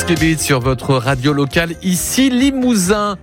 Beat sur votre radio locale, ici Limousin,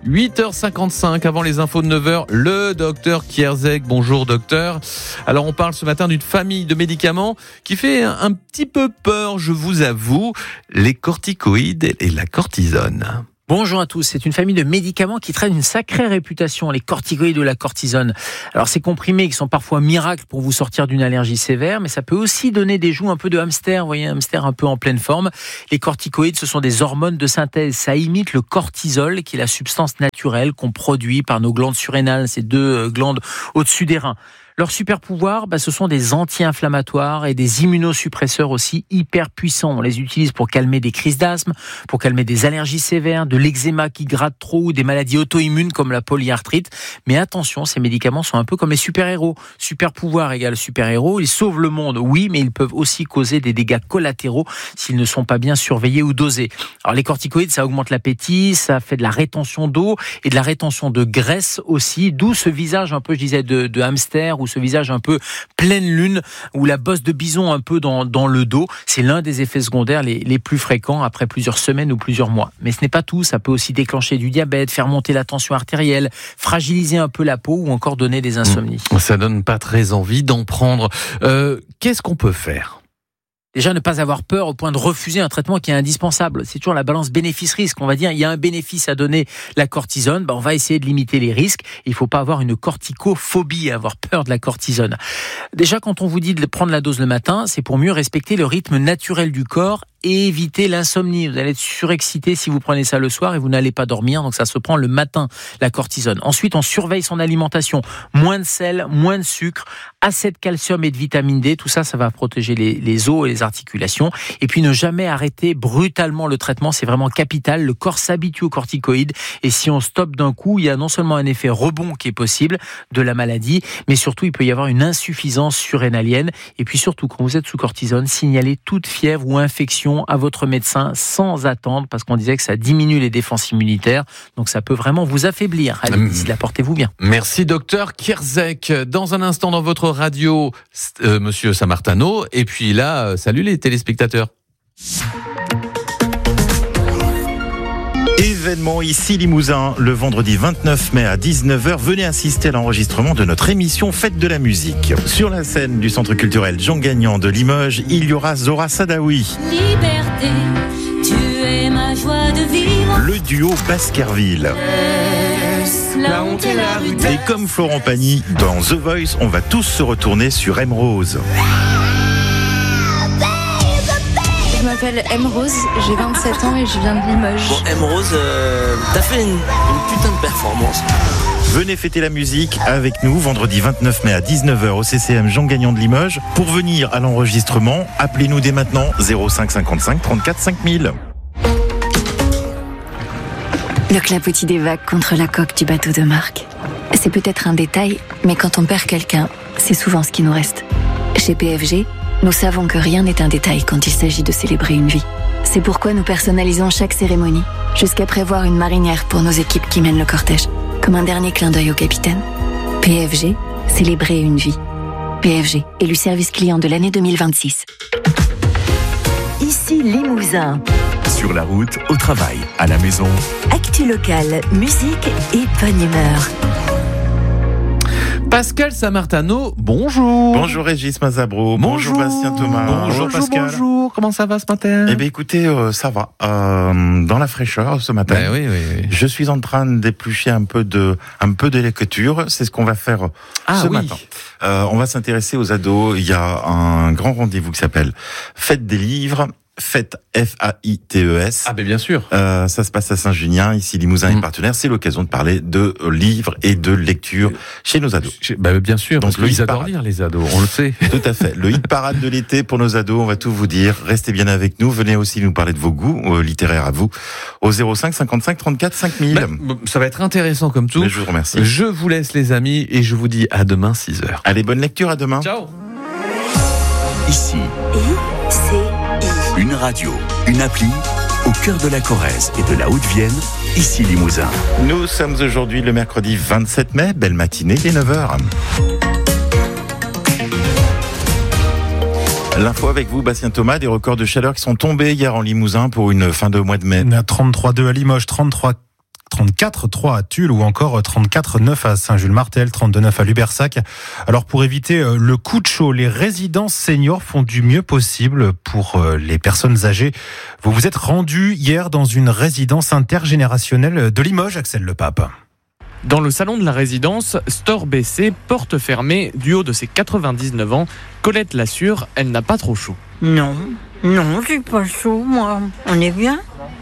8h55 avant les infos de 9h, le docteur Kierzek. Bonjour docteur. Alors on parle ce matin d'une famille de médicaments qui fait un petit peu peur, je vous avoue, les corticoïdes et la cortisone. Bonjour à tous, c'est une famille de médicaments qui traîne une sacrée réputation, les corticoïdes ou la cortisone. Alors ces comprimés qui sont parfois miracles pour vous sortir d'une allergie sévère, mais ça peut aussi donner des joues un peu de hamster, vous voyez, un hamster un peu en pleine forme. Les corticoïdes, ce sont des hormones de synthèse, ça imite le cortisol qui est la substance naturelle qu'on produit par nos glandes surrénales, ces deux glandes au-dessus des reins. Leur super pouvoir, ce sont des anti-inflammatoires et des immunosuppresseurs aussi hyper puissants. On les utilise pour calmer des crises d'asthme, pour calmer des allergies sévères, de l'eczéma qui gratte trop ou des maladies auto-immunes comme la polyarthrite. Mais attention, ces médicaments sont un peu comme les super-héros. Super pouvoir égale super-héros. Ils sauvent le monde, oui, mais ils peuvent aussi causer des dégâts collatéraux s'ils ne sont pas bien surveillés ou dosés. Alors les corticoïdes, ça augmente l'appétit, ça fait de la rétention d'eau et de la rétention de graisse aussi, d'où ce visage un peu, je disais, de hamster ou ce visage un peu pleine lune ou la bosse de bison un peu dans le dos. C'est l'un des effets secondaires les plus fréquents après plusieurs semaines ou plusieurs mois. Mais ce n'est pas tout, ça peut aussi déclencher du diabète, faire monter la tension artérielle, fragiliser un peu la peau ou encore donner des insomnies. Ça donne pas très envie d'en prendre. Qu'est-ce qu'on peut faire ? Déjà, ne pas avoir peur au point de refuser un traitement qui est indispensable. C'est toujours la balance bénéfice-risque. On va dire, il y a un bénéfice à donner la cortisone, on va essayer de limiter les risques. Il ne faut pas avoir une corticophobie, avoir peur de la cortisone. Déjà, quand on vous dit de prendre la dose le matin, c'est pour mieux respecter le rythme naturel du corps et éviter l'insomnie. Vous allez être surexcité si vous prenez ça le soir et vous n'allez pas dormir, donc ça se prend le matin, la cortisone. Ensuite, on surveille son alimentation. Moins de sel, moins de sucre, assez de calcium et de vitamine D, tout ça, ça va protéger les os et les articulations. Et puis, ne jamais arrêter brutalement le traitement, c'est vraiment capital. Le corps s'habitue aux corticoïdes et si on stoppe d'un coup, il y a non seulement un effet rebond qui est possible de la maladie, mais surtout, il peut y avoir une insuffisance surrénalienne. Et puis surtout, quand vous êtes sous cortisone, signalez toute fièvre ou infection à votre médecin sans attendre, parce qu'on disait que ça diminue les défenses immunitaires, donc ça peut vraiment vous affaiblir. Allez, d'ici là, portez-vous bien. Merci docteur Kierzek. Dans un instant dans votre radio, monsieur Sammartano, et puis là, salut les téléspectateurs. Événement ici Limousin, le vendredi 29 mai à 19h, venez assister à l'enregistrement de notre émission Fête de la musique. Sur la scène du Centre culturel Jean Gagnon de Limoges, il y aura Zora Sadaoui. Liberté, tu es ma joie de vivre. Le duo Baskerville. La honte et la rudesse. Et comme Florent Pagny, dans The Voice, on va tous se retourner sur M Rose. Je m'appelle M Rose, j'ai 27 ans et je viens de Limoges. Bon, M Rose, t'as fait une putain de performance. Venez fêter la musique avec nous vendredi 29 mai à 19h au CCM Jean Gagnon de Limoges. Pour venir à l'enregistrement, appelez-nous dès maintenant 05 55 34 5000. Le clapotis des vagues contre la coque du bateau de Marc. C'est peut-être un détail, mais quand on perd quelqu'un, c'est souvent ce qui nous reste. Chez PFG, nous savons que rien n'est un détail quand il s'agit de célébrer une vie. C'est pourquoi nous personnalisons chaque cérémonie, jusqu'à prévoir une marinière pour nos équipes qui mènent le cortège. Comme un dernier clin d'œil au capitaine. PFG, célébrer une vie. PFG, élu service client de l'année 2026. Ici Limousin. Sur la route, au travail, à la maison. Actu locale, musique et bonne humeur. Pascal Sammartano, bonjour. Bonjour Régis Mazabro. Bonjour Bastien Thomas. Bonjour Pascal. Bonjour, comment ça va ce matin ? Eh bien écoutez, ça va. Dans la fraîcheur ce matin. Oui. Je suis en train d'éplucher un peu de lecture. C'est ce qu'on va faire ce matin. On va s'intéresser aux ados. Il y a un grand rendez-vous qui s'appelle Fête des livres. Fête FAITES. Ah ben bien sûr. Ça se passe à Saint-Junien, ici Limousin est partenaire. C'est l'occasion de parler de livres et de lecture chez nos ados. Bien sûr, donc parce qu'ils adorent lire les ados, on le sait. Tout à fait. Le hit parade de l'été pour nos ados, on va tout vous dire. Restez bien avec nous. Venez aussi nous parler de vos goûts littéraires à vous au 05 55 34 5000. Ça va être intéressant comme tout. Mais je vous remercie. Je vous laisse les amis et je vous dis à demain 6h. Allez, bonne lecture, à demain. Ciao. Ici. Une radio, une appli, au cœur de la Corrèze et de la Haute-Vienne, ici Limousin. Nous sommes aujourd'hui le mercredi 27 mai, belle matinée, il est 9h. L'info avec vous, Bastien Thomas, des records de chaleur qui sont tombés hier en Limousin pour une fin de mois de mai. 33,2 à Limoges, 34,3 à Tulle ou encore 34,9 à Saint-Jules-Martel, 32,9 à Lubersac. Alors pour éviter le coup de chaud, les résidences seniors font du mieux possible pour les personnes âgées. Vous vous êtes rendu hier dans une résidence intergénérationnelle de Limoges, Axel Le Pape. Dans le salon de la résidence, store baissé, porte fermée, du haut de ses 99 ans, Colette l'assure, elle n'a pas trop chaud. Non, j'ai pas chaud, moi. On est bien.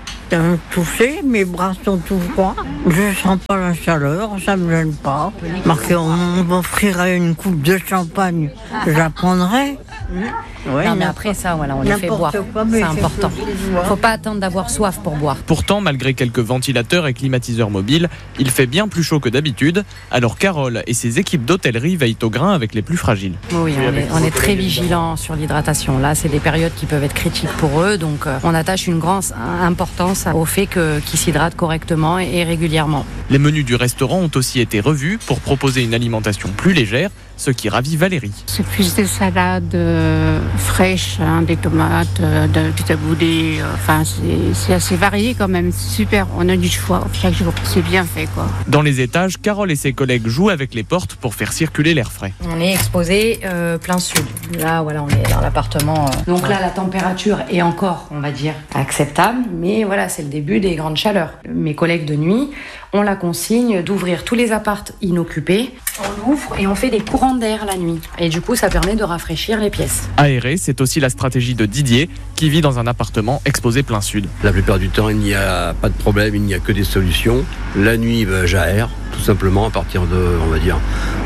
Touché, mes bras sont tout froids. Je sens pas la chaleur, ça me gêne pas. Marqué, on m'offrirait une coupe de champagne, j'apprendrais. Ouais, non, mais après ça, voilà, on les fait boire. C'est important. Faut pas attendre d'avoir soif pour boire. Pourtant, malgré quelques ventilateurs et climatiseurs mobiles, il fait bien plus chaud que d'habitude. Alors Carole et ses équipes d'hôtellerie veillent au grain avec les plus fragiles. Oui, on est très vigilants sur l'hydratation. Là, c'est des périodes qui peuvent être critiques pour eux. Donc, on attache une grande importance au fait qu'ils s'hydratent correctement et régulièrement. Les menus du restaurant ont aussi été revus pour proposer une alimentation plus légère, ce qui ravit Valérie. C'est plus des salades fraîches, des tomates, du taboulé. Enfin, c'est assez varié quand même. C'est super, on a du choix chaque jour. C'est bien fait, quoi. Dans les étages, Carole et ses collègues jouent avec les portes pour faire circuler l'air frais. On est exposé plein sud. Là, voilà, on est dans l'appartement. Donc là, la température est encore, on va dire, acceptable. Mais voilà, c'est le début des grandes chaleurs. Mes collègues de nuit ont la consigne d'ouvrir tous les appartes inoccupés. On ouvre et on fait des courants d'air la nuit. Et du coup, ça permet de rafraîchir les pièces. Aérer, c'est aussi la stratégie de Didier, qui vit dans un appartement exposé plein sud. La plupart du temps, il n'y a pas de problème, il n'y a que des solutions. La nuit, j'aère, tout simplement, à partir de, on va dire,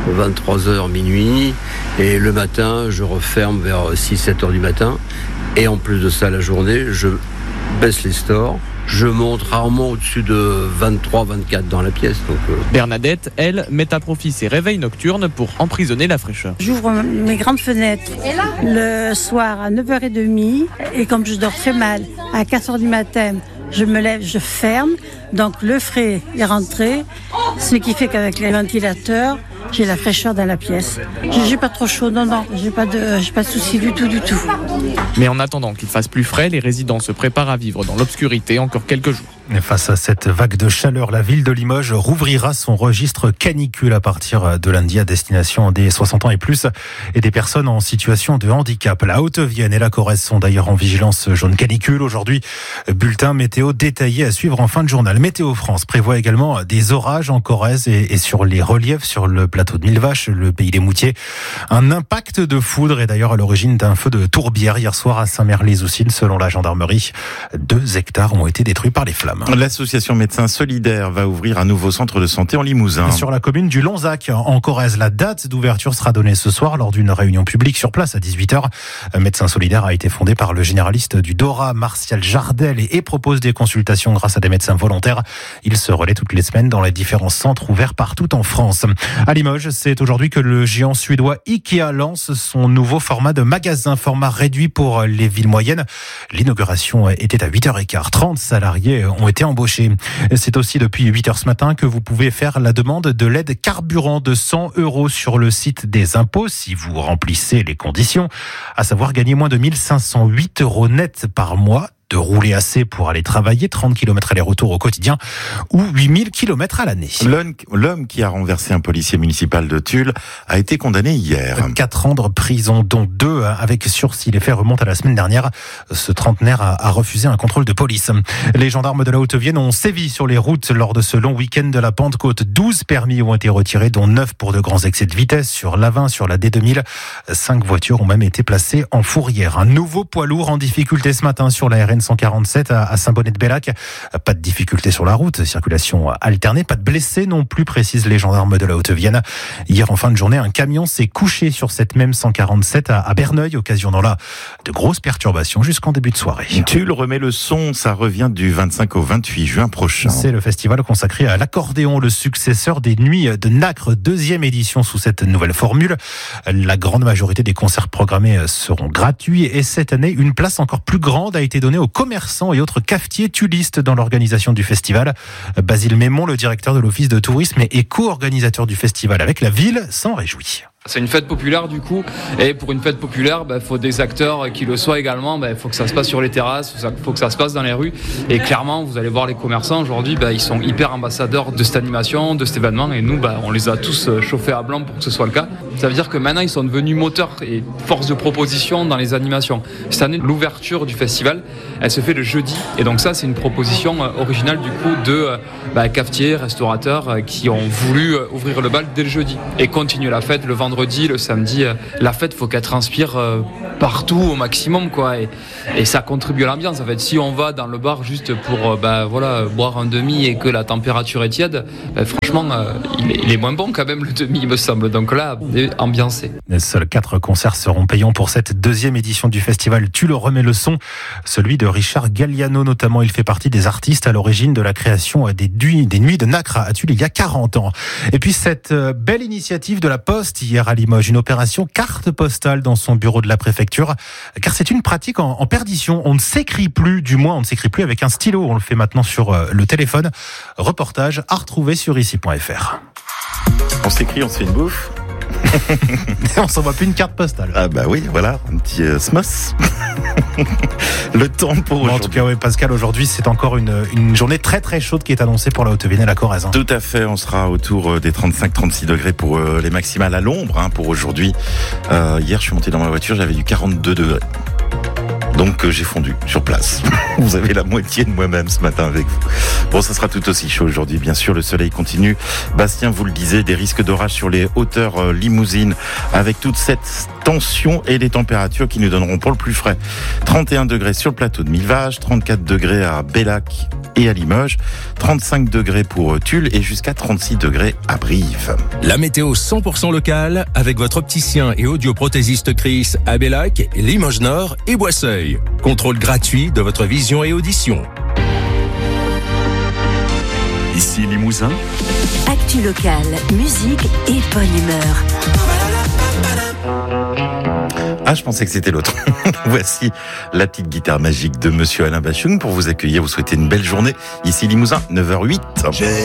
23h, minuit. Et le matin, je referme vers 6-7h du matin. Et en plus de ça, la journée, je baisse les stores. Je monte rarement au-dessus de 23-24 dans la pièce. Bernadette, elle, met à profit ses réveils nocturnes pour emprisonner la fraîcheur. J'ouvre mes grandes fenêtres le soir à 9h30 et comme je dors très mal, à 4h du matin, je me lève, je ferme. Donc le frais est rentré, ce qui fait qu'avec les ventilateurs, j'ai la fraîcheur dans la pièce. J'ai pas trop chaud, non, j'ai pas de souci du tout. Mais en attendant qu'il fasse plus frais, les résidents se préparent à vivre dans l'obscurité encore quelques jours. Et face à cette vague de chaleur, la ville de Limoges rouvrira son registre canicule à partir de lundi à destination des 60 ans et plus et des personnes en situation de handicap. La Haute-Vienne et la Corrèze sont d'ailleurs en vigilance jaune canicule. Aujourd'hui, bulletin météo détaillé à suivre en fin de journal. Météo France prévoit également des orages en Corrèze et sur les reliefs sur le plateau de Millevaches, le pays des Moutiers. Un impact de foudre est d'ailleurs à l'origine d'un feu de tourbière hier soir à Saint-Merle-les-Oussines. Selon la gendarmerie, 2 hectares ont été détruits par les flammes. L'association Médecins Solidaires va ouvrir un nouveau centre de santé en Limousin. Sur la commune du Lonzac, en Corrèze, la date d'ouverture sera donnée ce soir lors d'une réunion publique sur place à 18h. Médecins Solidaires a été fondé par le généraliste du Dora, Martial Jardel, et propose des consultations grâce à des médecins volontaires. Il se relaie toutes les semaines dans les différents centres ouverts partout en France. À Limoges, c'est aujourd'hui que le géant suédois Ikea lance son nouveau format de magasin, format réduit pour les villes moyennes. L'inauguration était à 8h15. 30 salariés ont été embauchés. C'est aussi depuis 8h ce matin que vous pouvez faire la demande de l'aide carburant de 100 € sur le site des impôts si vous remplissez les conditions, à savoir gagner moins de 1508 € net par mois, de rouler assez pour aller travailler, 30 km aller-retour au quotidien ou 8000 km à l'année. L'homme qui a renversé un policier municipal de Tulle a été condamné hier. 4 ans de prison, dont 2 avec sursis. Les faits remontent à la semaine dernière. Ce trentenaire a refusé un contrôle de police. Les gendarmes de la Haute-Vienne ont sévi sur les routes lors de ce long week-end de la Pentecôte. 12 permis ont été retirés, dont 9 pour de grands excès de vitesse sur l'A20, sur la D2000. 5 voitures ont même été placées en fourrière. Un nouveau poids lourd en difficulté ce matin sur la RN 147 à Saint-Bonnet-de-Bellac. Pas de difficulté sur la route, circulation alternée, pas de blessés non plus, précisent les gendarmes de la Haute-Vienne. Hier en fin de journée, un camion s'est couché sur cette même 147 à Berneuil, occasionnant là de grosses perturbations jusqu'en début de soirée. Tulle remet le son, ça revient du 25 au 28 juin prochain. C'est le festival consacré à l'accordéon, le successeur des Nuits de Nacre, 2e édition sous cette nouvelle formule. La grande majorité des concerts programmés seront gratuits et cette année, une place encore plus grande a été donnée aux commerçants et autres cafetiers tullistes dans l'organisation du festival. Basile Mémon, le directeur de l'Office de tourisme et co-organisateur du festival avec la ville, s'en réjouit. C'est une fête populaire du coup, et pour une fête populaire, il faut des acteurs qui le soient également. Il faut que ça se passe sur les terrasses, il faut que ça se passe dans les rues. Et clairement, vous allez voir les commerçants aujourd'hui, ils sont hyper ambassadeurs de cette animation, de cet événement, et nous, on les a tous chauffés à blanc pour que ce soit le cas. Ça veut dire que maintenant, ils sont devenus moteurs et force de proposition dans les animations. Cette année, l'ouverture du festival, elle se fait le jeudi, et donc ça, c'est une proposition originale du coup de cafetiers, restaurateurs qui ont voulu ouvrir le bal dès le jeudi et continuer la fête le vendredi, le samedi. La fête, faut qu'elle transpire partout au maximum, quoi, et ça contribue à l'ambiance. En fait, si on va dans le bar juste pour boire un demi et que la température est tiède, franchement, il est moins bon quand même le demi, il me semble. Donc là, ambiancé. Seuls 4 concerts seront payants pour cette deuxième édition du festival Tu le remets le son, celui de Richard Galliano notamment. Il fait partie des artistes à l'origine de la création des Nuits de Nacre à Tulle il y a 40 ans. Et puis cette belle initiative de la Poste hier à Limoges, une opération carte postale dans son bureau de la préfecture, car c'est une pratique en perdition. On ne s'écrit plus, du moins on ne s'écrit plus avec un stylo, on le fait maintenant sur le téléphone. Reportage à retrouver sur ici.fr. On s'écrit, on se fait une bouffe. Et on s'envoie plus une carte postale. Ah bah oui, voilà, un petit smos. Le temps pour aujourd'hui. En tout cas, oui, Pascal, aujourd'hui, c'est encore une journée très très chaude qui est annoncée pour la Haute-Vienne et la Corrèze. Tout à fait, on sera autour des 35-36 degrés pour les maximales à l'ombre pour aujourd'hui. Hier, je suis monté dans ma voiture, j'avais du 42 degrés. Donc j'ai fondu sur place. Vous avez la moitié de moi-même ce matin avec vous. Bon, ça sera tout aussi chaud aujourd'hui, bien sûr. Le soleil continue. Bastien vous le disait, des risques d'orage sur les hauteurs limousines avec toute cette tension et les températures qui nous donneront pour le plus frais 31 degrés sur le plateau de Millevaches, 34 degrés à Bellac et à Limoges, 35 degrés pour Tulle et jusqu'à 36 degrés à Brive. La météo 100% locale avec votre opticien et audioprothésiste Chris à Bellac, Limoges Nord et Boisseuil. Contrôle gratuit de votre vision et audition. Ici Limousin. Actu locale, musique et bonne humeur. Ah, je pensais que c'était l'autre. Voici la petite guitare magique de Monsieur Alain Bachung pour vous accueillir, vous souhaiter une belle journée. Ici Limousin, 9h08.